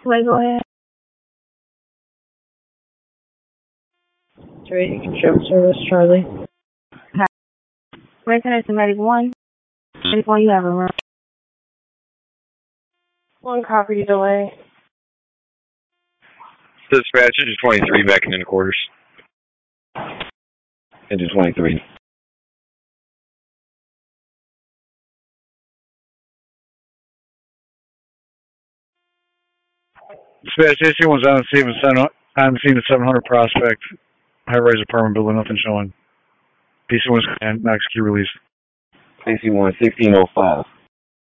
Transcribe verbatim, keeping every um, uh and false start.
Wait, go ahead. Three, ship service, Charlie. Hi. Resident Medic one. Medic one, you have a room. One copy delay. Dispatch, engine twenty-three, backing into quarters. Engine twenty-three. Dispatch, A C one's on the scene, on the scene at seven hundred Prospect. High-rise apartment building, nothing showing. P C one's and not execute release. A C one, sixteen oh five.